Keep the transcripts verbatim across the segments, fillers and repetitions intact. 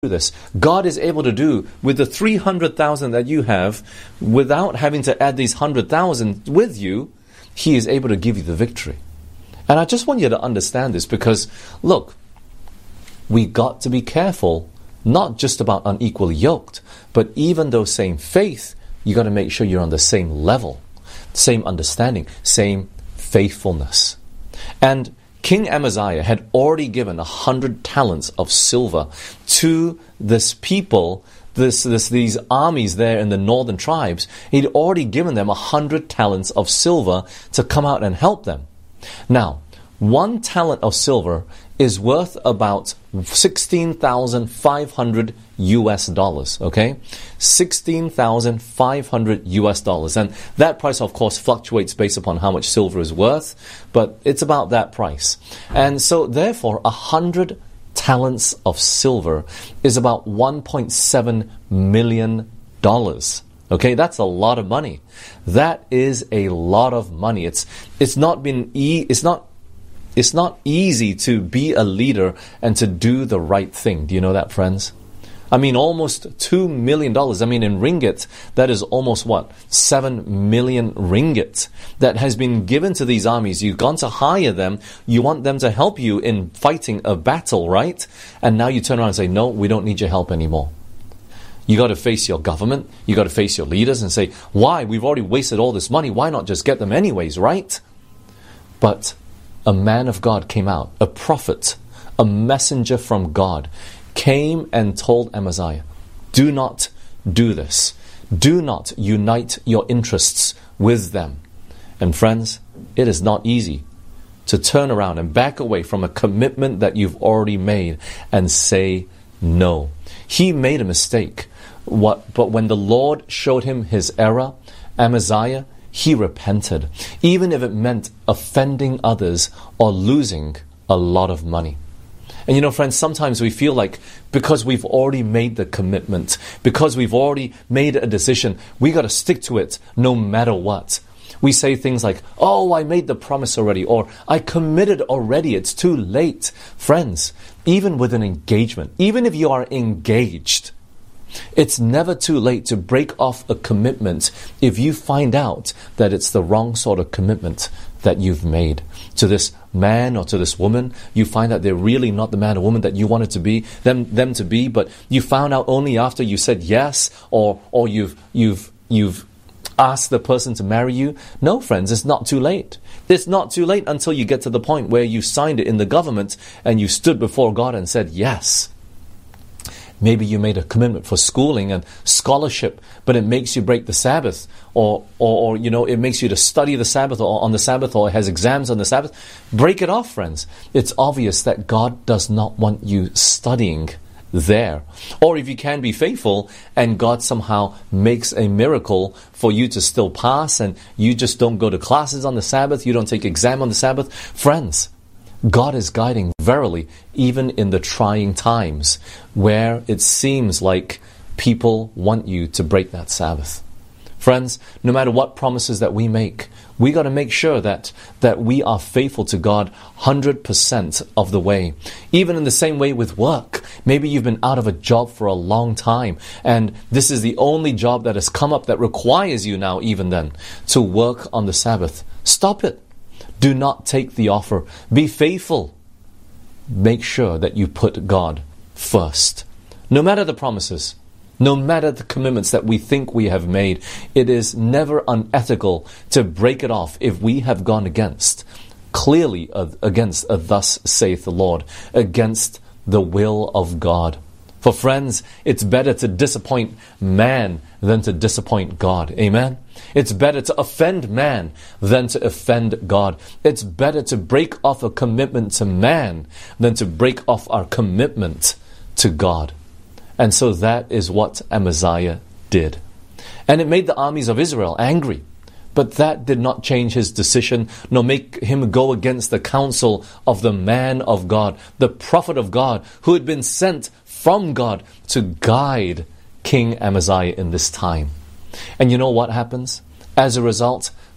this. God is able to do with the three hundred thousand that you have, without having to add these one hundred thousand with you, He is able to give you the victory. And I just want you to understand this, because, look, we got to be careful, not just about unequally yoked, but even though same faith, you got to make sure you're on the same level, same understanding, same faithfulness. And King Amaziah had already given a hundred talents of silver to this people, this, this these armies there in the northern tribes. He'd already given them a hundred talents of silver to come out and help them. Now, one talent of silver is worth about sixteen thousand five hundred U S dollars, okay? sixteen thousand five hundred U S dollars. And that price, of course, fluctuates based upon how much silver is worth, but it's about that price. And so, therefore, a hundred talents of silver is about one point seven million dollars. Okay, that's a lot of money. That is a lot of money. It's it's not been e- it's not It's not easy to be a leader and to do the right thing. Do you know that, friends? I mean, almost two million dollars. I mean, in ringgit, that is almost what? seven million ringgit that has been given to these armies. You've gone to hire them. You want them to help you in fighting a battle, right? And now you turn around and say, no, we don't need your help anymore. You got to face your government. You got to face your leaders and say, why? We've already wasted all this money. Why not just get them anyways, right? But a man of God came out, a prophet, a messenger from God, came and told Amaziah, do not do this. Do not unite your interests with them. And friends, it is not easy to turn around and back away from a commitment that you've already made and say no. He made a mistake. What? But when the Lord showed him his error, Amaziah, he repented, even if it meant offending others or losing a lot of money. And you know, friends, sometimes we feel like because we've already made the commitment, because we've already made a decision, we got to stick to it no matter what. We say things like, oh, I made the promise already, or I committed already, it's too late. Friends, even with an engagement, even if you are engaged, it's never too late to break off a commitment if you find out that it's the wrong sort of commitment that you've made to this man or to this woman. You find that they're really not the man or woman that you wanted to be them them to be, but you found out only after you said yes, or or you've you've you've asked the person to marry you. No, friends, it's not too late. It's not too late until you get to the point where you signed it in the government and you stood before God and said yes. Maybe you made a commitment for schooling and scholarship, but it makes you break the Sabbath, or, or, or, you know, it makes you to study the Sabbath or on the Sabbath, or it has exams on the Sabbath. Break it off, friends. It's obvious that God does not want you studying there. Or if you can be faithful and God somehow makes a miracle for you to still pass, and you just don't go to classes on the Sabbath, you don't take exam on the Sabbath, friends, God is guiding, verily, even in the trying times where it seems like people want you to break that Sabbath. Friends, no matter what promises that we make, we got to make sure that, that we are faithful to God one hundred percent of the way. Even in the same way with work. Maybe you've been out of a job for a long time, and this is the only job that has come up that requires you now, even then, to work on the Sabbath. Stop it. Do not take the offer. Be faithful. Make sure that you put God first. No matter the promises, no matter the commitments that we think we have made, it is never unethical to break it off if we have gone against, clearly against a thus saith the Lord, against the will of God. For friends, it's better to disappoint man than to disappoint God. Amen? It's better to offend man than to offend God. It's better to break off a commitment to man than to break off our commitment to God. And so that is what Amaziah did. And it made the armies of Israel angry. But that did not change his decision, nor make him go against the counsel of the man of God, the prophet of God, who had been sent from God to guide King Amaziah in this time. And you know what happens? As a result,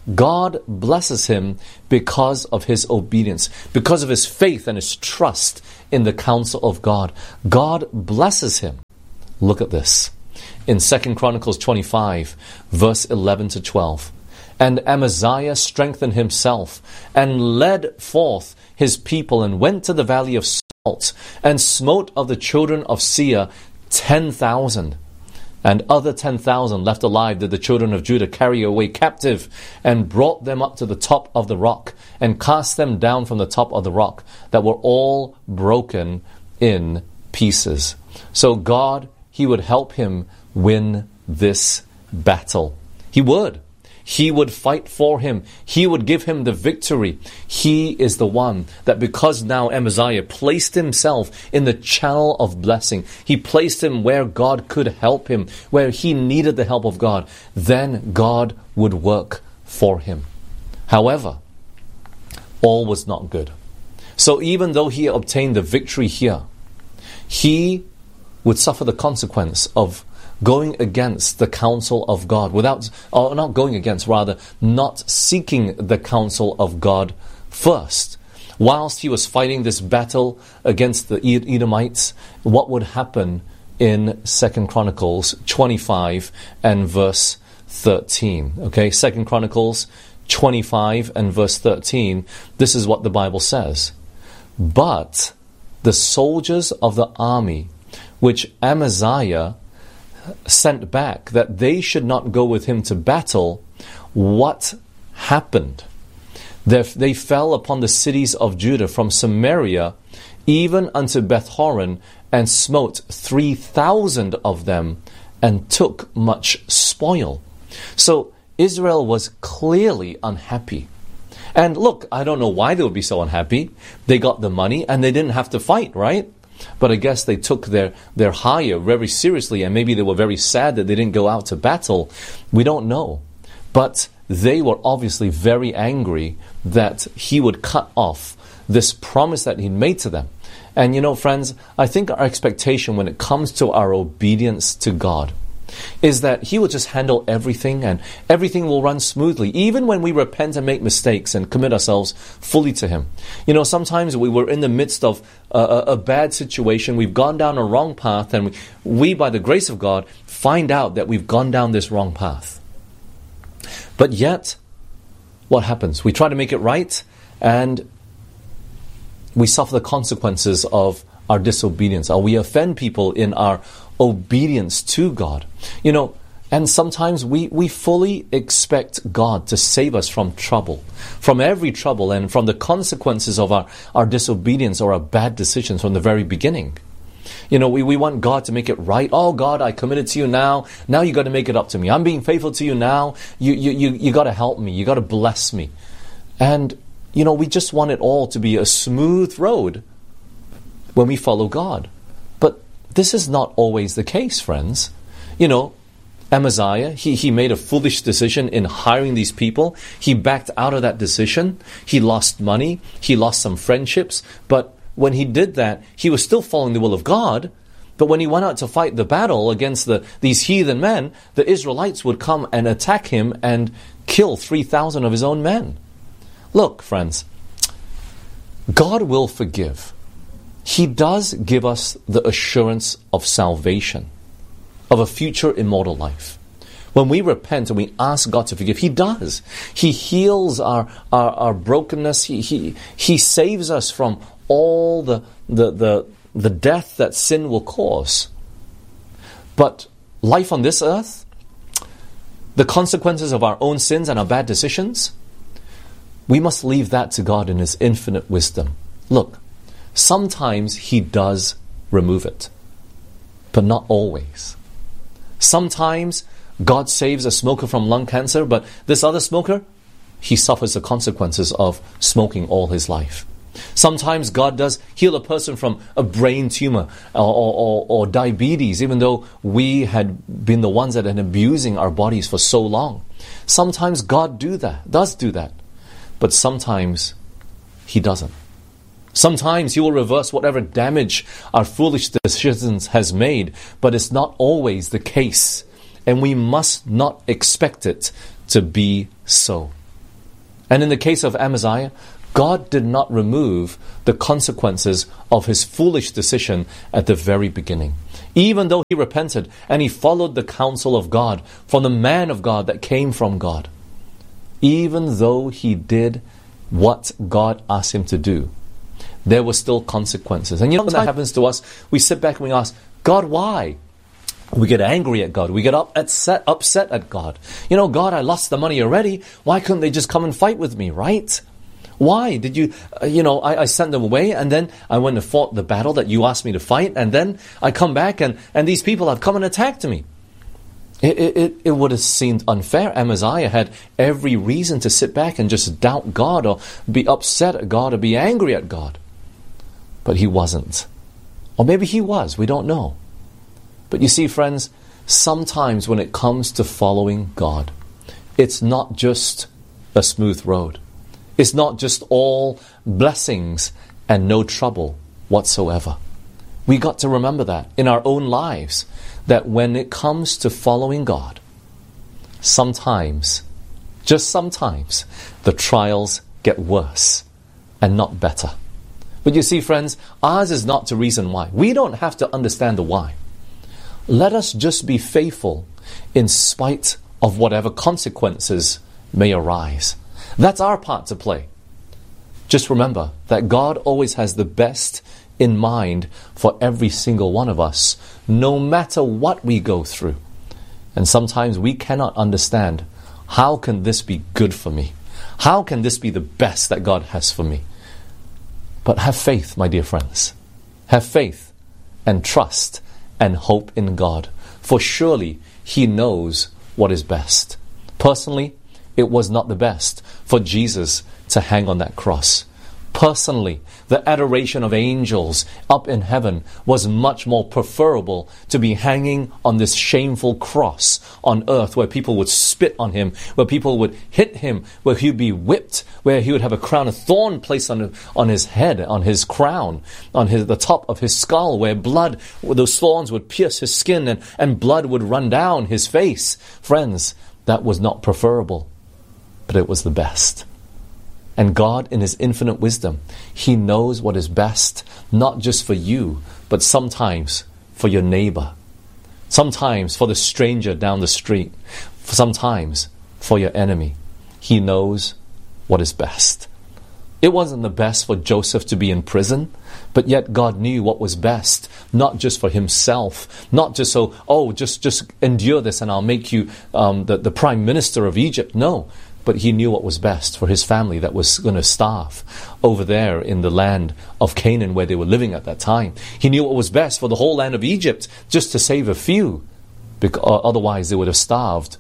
God blesses him because of his obedience, because of his faith and his trust in the counsel of God. God blesses him. Look at this. In Second Chronicles twenty-five, verse eleven to twelve. And Amaziah strengthened himself and led forth his people and went to the valley of Salt and smote of the children of Seir ten thousand. And other ten thousand left alive did the children of Judah carry away captive, and brought them up to the top of the rock, and cast them down from the top of the rock, that were all broken in pieces. So God, he would help him win this battle. He would. He would fight for him. He would give him the victory. He is the one that, because now Amaziah placed himself in the channel of blessing, he placed him where God could help him, where he needed the help of God, then God would work for him. However, all was not good. So even though he obtained the victory here, he would suffer the consequence of going against the counsel of God, without, or not going against, rather, not seeking the counsel of God first. Whilst he was fighting this battle against the Edomites, what would happen in Second Chronicles twenty-five and verse thirteen? Okay, Second Chronicles twenty-five and verse thirteen, this is what the Bible says. But the soldiers of the army, which Amaziah sent back, that they should not go with him to battle, what happened? They fell upon the cities of Judah from Samaria even unto Beth-horon, and smote three thousand of them, and took much spoil. So Israel was clearly unhappy. And look, I don't know why they would be so unhappy. They got the money and they didn't have to fight, right? But I guess they took their, their hire very seriously, and maybe they were very sad that they didn't go out to battle. We don't know. But they were obviously very angry that he would cut off this promise that he'd made to them. And you know, friends, I think our expectation when it comes to our obedience to God is that he will just handle everything, and everything will run smoothly, even when we repent and make mistakes and commit ourselves fully to him. You know, sometimes we were in the midst of a, a, a bad situation, we've gone down a wrong path, and we, we, by the grace of God, find out that we've gone down this wrong path. But yet, what happens? We try to make it right, and we suffer the consequences of our disobedience, or we offend people in our obedience to God. You know, and sometimes we, we fully expect God to save us from trouble, from every trouble, and from the consequences of our, our disobedience or our bad decisions from the very beginning. You know, we, we want God to make it right. Oh God, I committed to you now. Now you got to make it up to me. I'm being faithful to you now. You, you, you, you got to help me. You got to bless me. And, you know, we just want it all to be a smooth road when we follow God. But this is not always the case, friends. You know, Amaziah, he, he made a foolish decision in hiring these people. He backed out of that decision. He lost money. He lost some friendships. But when he did that, he was still following the will of God. But when he went out to fight the battle against the, these heathen men, the Israelites would come and attack him and kill three thousand of his own men. Look, friends, God will forgive. He does give us the assurance of salvation, of a future immortal life. When we repent and we ask God to forgive, He does. He heals our, our, our brokenness. He, he, he saves us from all the, the, the, the death that sin will cause. But life on this earth, the consequences of our own sins and our bad decisions, we must leave that to God in His infinite wisdom. Look, sometimes He does remove it, but not always. Sometimes God saves a smoker from lung cancer, but this other smoker, he suffers the consequences of smoking all his life. Sometimes God does heal a person from a brain tumor or, or, or diabetes, even though we had been the ones that had been abusing our bodies for so long. Sometimes God do that, does do that, but sometimes He doesn't. Sometimes He will reverse whatever damage our foolish decisions has made, but it's not always the case, and we must not expect it to be so. And in the case of Amaziah, God did not remove the consequences of his foolish decision at the very beginning. Even though he repented and he followed the counsel of God from the man of God that came from God, even though he did what God asked him to do, there were still consequences. And you know when that happens to us, we sit back and we ask, God, why? We get angry at God. We get up upset, upset at God. You know, God, I lost the money already. Why couldn't they just come and fight with me, right? Why did you, uh, you know, I, I sent them away and then I went and fought the battle that you asked me to fight, and then I come back and, and these people have come and attacked me. It, it, it would have seemed unfair. Amaziah had every reason to sit back and just doubt God or be upset at God or be angry at God. But he wasn't. Or maybe he was, we don't know. But you see, friends, sometimes when it comes to following God, it's not just a smooth road. It's not just all blessings and no trouble whatsoever. We got to remember that in our own lives, that when it comes to following God, sometimes, just sometimes, the trials get worse and not better. But you see, friends, ours is not the reason why. We don't have to understand the why. Let us just be faithful in spite of whatever consequences may arise. That's our part to play. Just remember that God always has the best in mind for every single one of us, no matter what we go through. And sometimes we cannot understand, how can this be good for me? How can this be the best that God has for me? But have faith, my dear friends. Have faith and trust and hope in God, for surely He knows what is best. Personally, it was not the best for Jesus to hang on that cross. Personally, the adoration of angels up in heaven was much more preferable to be hanging on this shameful cross on earth, where people would spit on him, where people would hit him, where he would be whipped, where he would have a crown of thorn placed on, on his head, on his crown, on his, the top of his skull, where blood, where those thorns would pierce his skin and, and blood would run down his face. Friends, that was not preferable, but it was the best. And God, in His infinite wisdom, He knows what is best, not just for you, but sometimes for your neighbor, sometimes for the stranger down the street, sometimes for your enemy. He knows what is best. It wasn't the best for Joseph to be in prison, but yet God knew what was best, not just for himself, not just so, oh, just, just endure this and I'll make you um, the, the prime minister of Egypt. No. But he knew what was best for his family that was going to starve over there in the land of Canaan where they were living at that time. He knew what was best for the whole land of Egypt, just to save a few, because otherwise they would have starved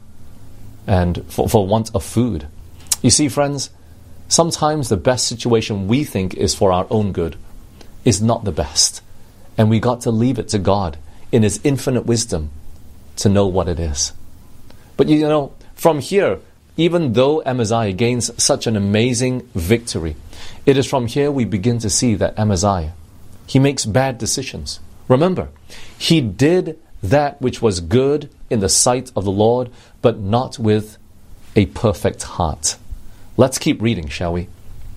and for, for want of food. You see, friends, sometimes the best situation we think is for our own good is not the best. And we got to leave it to God in His infinite wisdom to know what it is. But you know, from here, even though Amaziah gains such an amazing victory, it is from here we begin to see that Amaziah, he makes bad decisions. Remember, he did that which was good in the sight of the Lord, but not with a perfect heart. Let's keep reading, shall we?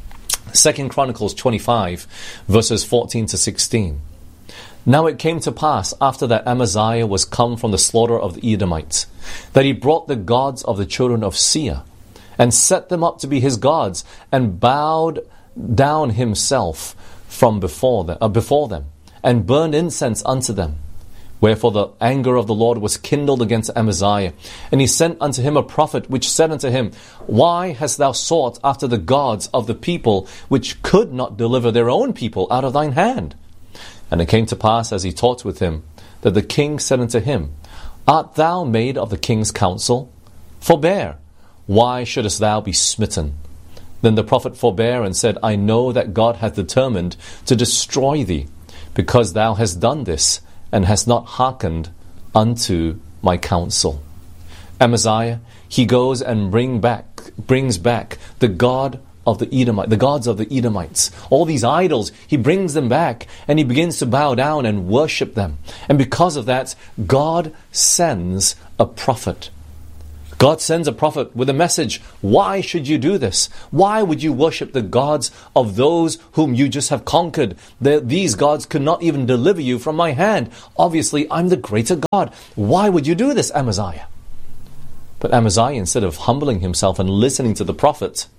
Second Chronicles twenty-five, verses fourteen to sixteen. Now it came to pass, after that Amaziah was come from the slaughter of the Edomites, that he brought the gods of the children of Seir, and set them up to be his gods, and bowed down himself from before them, uh, before them, and burned incense unto them. Wherefore the anger of the Lord was kindled against Amaziah, and he sent unto him a prophet, which said unto him, Why hast thou sought after the gods of the people, which could not deliver their own people out of thine hand? And it came to pass, as he talked with him, that the king said unto him, Art thou made of the king's counsel? Forbear. Why shouldest thou be smitten? Then the prophet forbare and said, I know that God hath determined to destroy thee, because thou hast done this, and hast not hearkened unto my counsel. Amaziah, he goes and bring back, brings back the God of the Edomite, the gods of the Edomites, all these idols. He brings them back and he begins to bow down and worship them. And because of that, God sends a prophet God sends a prophet with a message. Why should you do this? Why would you worship the gods of those whom you just have conquered? The, these gods could not even deliver you from my hand. Obviously, I'm the greater God. Why would you do this, Amaziah? But Amaziah, instead of humbling himself and listening to the prophet,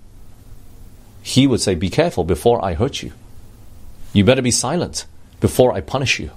he would say, be careful before I hurt you. You better be silent before I punish you.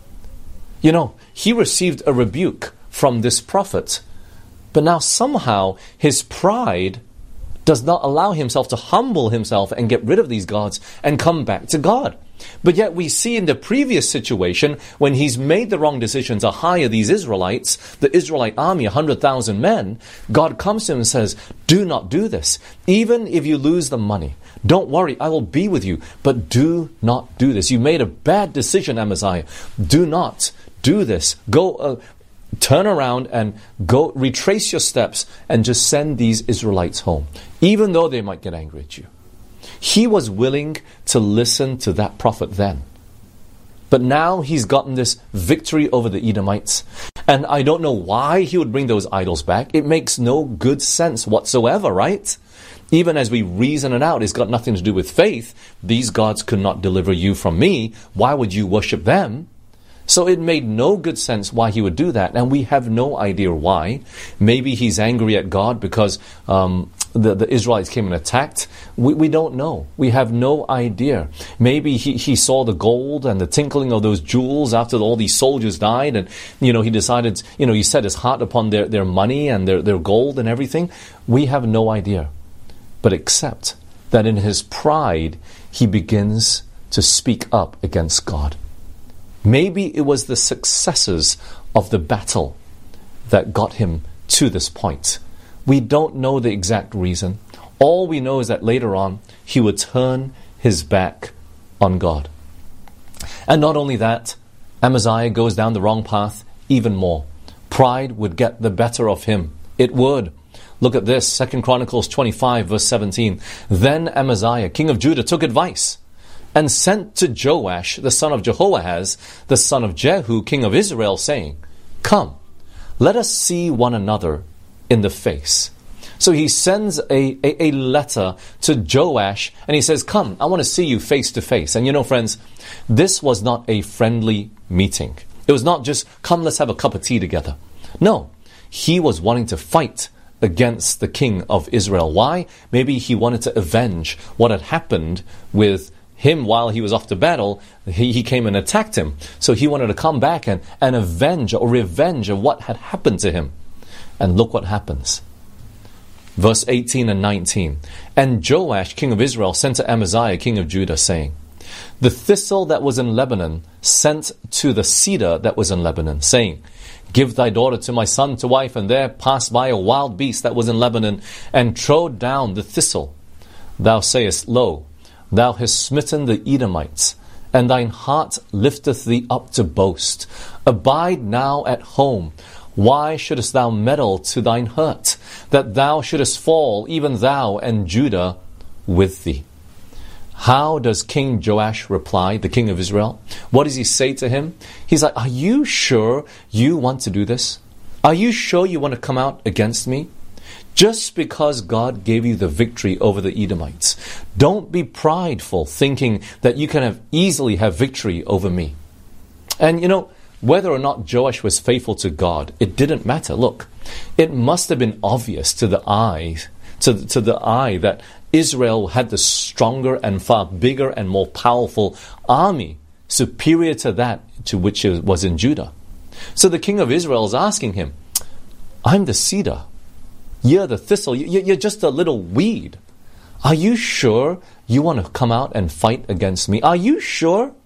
You know, he received a rebuke from this prophet, but now somehow his pride does not allow himself to humble himself and get rid of these gods and come back to God. But yet we see in the previous situation, when he's made the wrong decision to hire these Israelites, the Israelite army, one hundred thousand men, God comes to him and says, do not do this. Even if you lose the money, don't worry, I will be with you. But do not do this. You made a bad decision, Amaziah. Do not do this. Go, uh, turn around and go retrace your steps and just send these Israelites home, even though they might get angry at you. He was willing to listen to that prophet then. But now he's gotten this victory over the Edomites. And I don't know why he would bring those idols back. It makes no good sense whatsoever, right? Even as we reason it out, it's got nothing to do with faith. These gods could not deliver you from me. Why would you worship them? So it made no good sense why he would do that. And we have no idea why. Maybe he's angry at God because um, the, the Israelites came and attacked. We, we don't know. We have no idea. Maybe he, he saw the gold and the tinkling of those jewels after all these soldiers died. And, you know, he decided, you know, he set his heart upon their, their money and their, their gold and everything. We have no idea. But except that in his pride, he begins to speak up against God. Maybe it was the successes of the battle that got him to this point. We don't know the exact reason. All we know is that later on, he would turn his back on God. And not only that, Amaziah goes down the wrong path even more. Pride would get the better of him. It would. Look at this, Second Chronicles twenty-five, verse seventeen. Then Amaziah, king of Judah, took advice and sent to Joash, the son of Jehoahaz, the son of Jehu, king of Israel, saying, come, let us see one another in the face. So he sends a, a, a letter to Joash, and he says, come, I want to see you face to face. And you know, friends, this was not a friendly meeting. It was not just, come, let's have a cup of tea together. No, he was wanting to fight against the king of Israel. Why? Maybe he wanted to avenge what had happened with him while he was off to battle. He, he came and attacked him. So he wanted to come back and, and avenge or revenge of what had happened to him. And look what happens. Verse eighteen and nineteen. And Joash, king of Israel, sent to Amaziah, king of Judah, saying, the thistle that was in Lebanon sent to the cedar that was in Lebanon, saying, give thy daughter to my son to wife. And there passed by a wild beast that was in Lebanon, and trode down the thistle. Thou sayest, lo, thou hast smitten the Edomites, and thine heart lifteth thee up to boast. Abide now at home. Why shouldest thou meddle to thine hurt, that thou shouldest fall, even thou and Judah with thee? How does King Joash reply, the king of Israel? What does he say to him? He's like, are you sure you want to do this? Are you sure you want to come out against me? Just because God gave you the victory over the Edomites, don't be prideful thinking that you can have easily have victory over me. And you know, whether or not Joash was faithful to God, it didn't matter. Look, it must have been obvious to the eye, to, to the eye that Israel had the stronger and far bigger and more powerful army, superior to that to which it was in Judah. So the king of Israel is asking him, I'm the cedar. You're the thistle. You're just a little weed. Are you sure you want to come out and fight against me? Are you sure?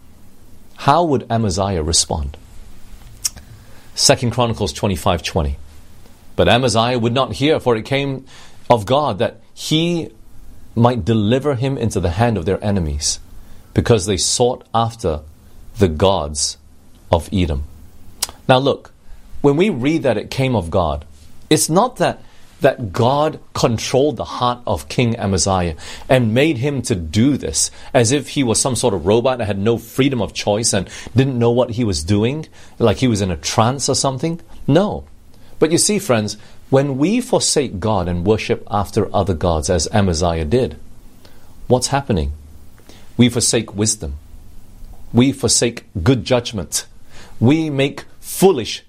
How would Amaziah respond? Second Chronicles twenty-five twenty. But Amaziah would not hear, for it came of God that he might deliver him into the hand of their enemies, because they sought after the gods of Edom. Now look, when we read that it came of God, it's not that that God controlled the heart of King Amaziah and made him to do this as if he was some sort of robot that had no freedom of choice and didn't know what he was doing, like he was in a trance or something. No. But you see, friends, When we forsake God and worship after other gods, as Amaziah did, what's happening? We forsake wisdom. We forsake good judgment. We make foolish